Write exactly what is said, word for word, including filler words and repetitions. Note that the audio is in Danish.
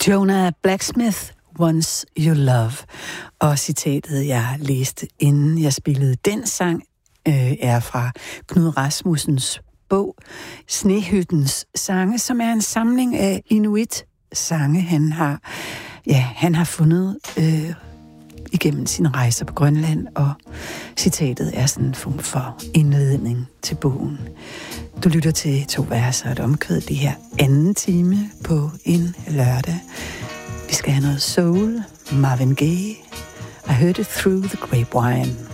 Jonah Blacksmith, Once You Love. Og citatet, jeg læste, inden jeg spillede den sang, øh, er fra Knud Rasmussens bog Snehyttens sange, som er en samling af inuit-sange, han har, ja, han har fundet øh, igennem sine rejser på Grønland, og citatet er sådan en form for indledning til bogen. Du lytter til To Verser og et Omkvæd, det her anden time på en lørdag. Vi skal have noget soul, Marvin Gaye. I heard it through the grapevine.